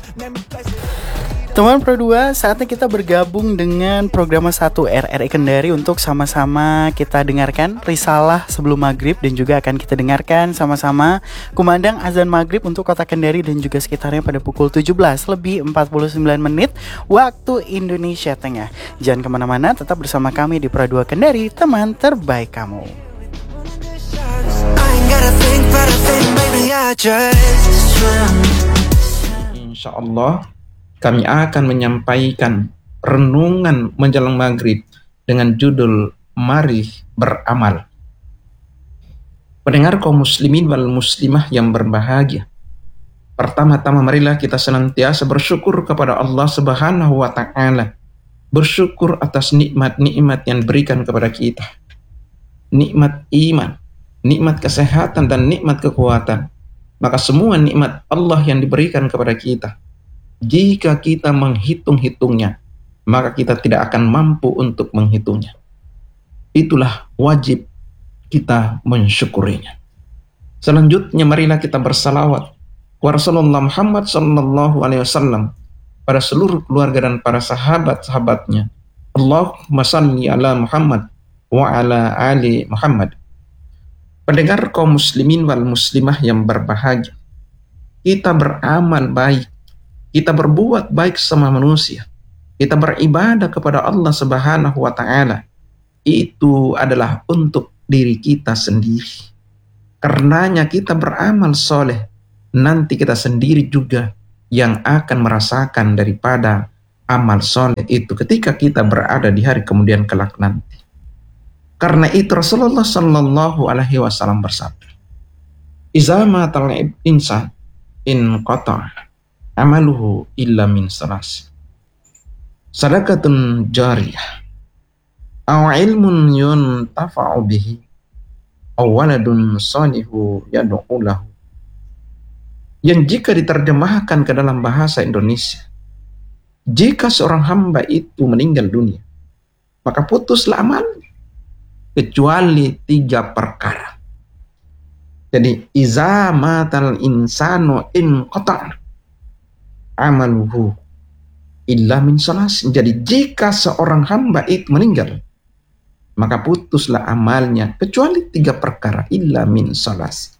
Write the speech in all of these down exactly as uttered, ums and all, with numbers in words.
Teman Pro dua, saatnya kita bergabung dengan program satu R R I Kendari untuk sama-sama kita dengarkan risalah sebelum maghrib, dan juga akan kita dengarkan sama-sama kumandang azan maghrib untuk kota Kendari dan juga sekitarnya pada pukul tujuh belas lebih empat puluh sembilan menit waktu Indonesia Tengah. Jangan kemana-mana, tetap bersama kami di Pro dua Kendari, teman terbaik kamu. Insya Allah kami akan menyampaikan renungan menjelang maghrib dengan judul Mari Beramal. Pendengar kaum muslimin wal muslimah yang berbahagia, pertama-tama marilah kita senantiasa bersyukur kepada Allah Subhanahu wa Ta'ala. Bersyukur atas nikmat-nikmat yang diberikan kepada kita, nikmat iman, nikmat kesehatan, dan nikmat kekuatan. Maka semua nikmat Allah yang diberikan kepada kita, jika kita menghitung-hitungnya, maka kita tidak akan mampu untuk menghitungnya. Itulah wajib kita mensyukurinya. Selanjutnya marilah kita bersalawat wa Rasulullah Muhammad sallallahu alaihi wasallam pada seluruh keluarga dan para sahabat-sahabatnya. Allahumma salli ala Muhammad wa ala ali Muhammad. Pendengar kaum muslimin wal muslimah yang berbahagia, kita beramal baik, kita berbuat baik sama manusia, kita beribadah kepada Allah Subhanahu wa Ta'ala, itu adalah untuk diri kita sendiri. Karenanya kita beramal soleh, nanti kita sendiri juga yang akan merasakan daripada amal soleh itu ketika kita berada di hari kemudian kelak nanti. Karena itu Rasulullah Sallallahu Alaihi Wasallam bersabda, "Iza matal insan in qata' amaluhu illa min salas, sadaqatun jariyah, aw ilmun yuntafa'u bihi, aw waladun salihu yad'u lahu." Yang jika diterjemahkan ke dalam bahasa Indonesia, jika seorang hamba itu meninggal dunia, maka putuslah amalnya kecuali tiga perkara. Jadi iza matal insanu in qata' amaluhu illa min salas. Jadi jika seorang hamba itu meninggal, maka putuslah amalnya kecuali tiga perkara, illa min salas.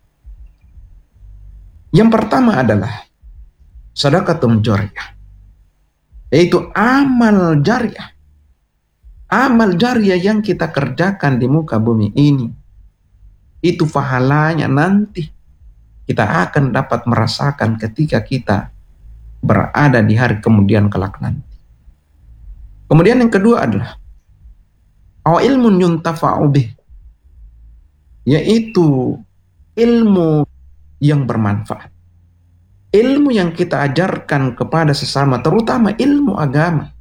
Yang pertama adalah sedekahun jariyah, yaitu amal jariyah. Amal jariyah yang kita kerjakan di muka bumi ini, itu pahalanya nanti kita akan dapat merasakan ketika kita berada di hari kemudian kelak nanti. Kemudian yang kedua adalah aw ilmun yuntafa'u bih, yaitu ilmu yang bermanfaat. Ilmu yang kita ajarkan kepada sesama, terutama ilmu agama.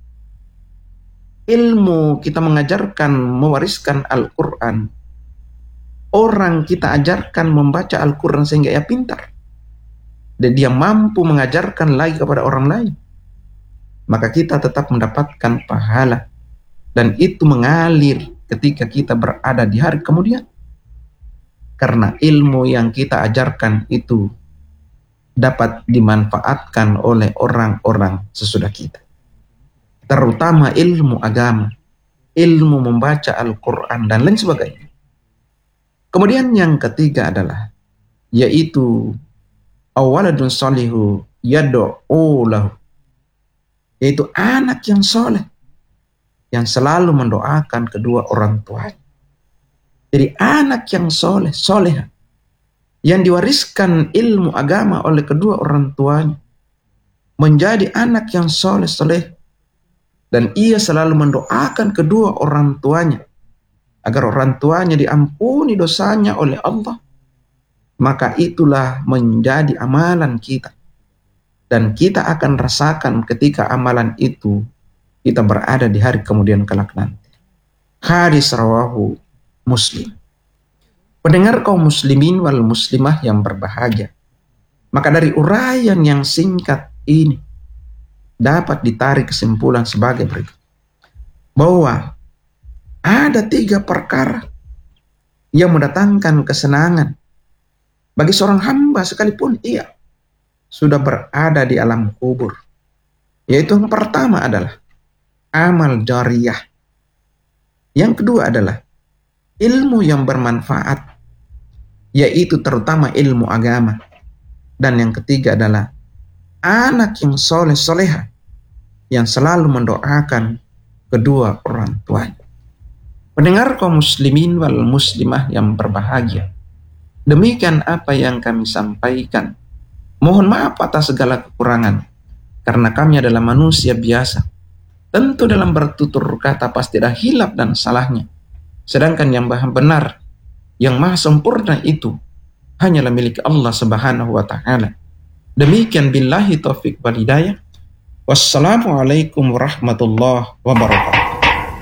Ilmu kita mengajarkan, mewariskan Al-Quran. Orang kita ajarkan membaca Al-Quran sehingga ia pintar, dan dia mampu mengajarkan lagi kepada orang lain, maka kita tetap mendapatkan pahala, dan itu mengalir ketika kita berada di hari kemudian. Karena ilmu yang kita ajarkan itu dapat dimanfaatkan oleh orang-orang sesudah kita, terutama ilmu agama, ilmu membaca Al-Quran, dan lain sebagainya. Kemudian yang ketiga adalah yaitu awaladun salihu yad'u lahu, yaitu anak yang soleh yang selalu mendoakan kedua orang tuanya. Jadi anak yang soleh, soleha, yang diwariskan ilmu agama oleh kedua orang tuanya, menjadi anak yang soleh, soleh, dan ia selalu mendoakan kedua orang tuanya agar orang tuanya diampuni dosanya oleh Allah, maka itulah menjadi amalan kita, dan kita akan rasakan ketika amalan itu kita berada di hari kemudian kelak nanti. Hadis rawahu Muslim. Pendengar kaum muslimin wal muslimah yang berbahagia, maka dari uraian yang singkat ini dapat ditarik kesimpulan sebagai berikut, bahwa ada tiga perkara yang mendatangkan kesenangan bagi seorang hamba sekalipun ia sudah berada di alam kubur. Yaitu yang pertama adalah amal jariyah. Yang kedua adalah ilmu yang bermanfaat, yaitu terutama ilmu agama. Dan yang ketiga adalah anak yang soleh soleha yang selalu mendoakan kedua orang tuanya. Pendengar kaum muslimin wal muslimah yang berbahagia, demikian apa yang kami sampaikan. Mohon maaf atas segala kekurangan, karena kami adalah manusia biasa. Tentu dalam bertutur kata pasti ada hilaf dan salahnya. Sedangkan yang maha benar, yang maha sempurna itu hanyalah milik Allah Subhanahu wa Ta'ala. Demikian billahi taufik wal hidayah. Wassalamualaikum warahmatullahi wabarakatuh.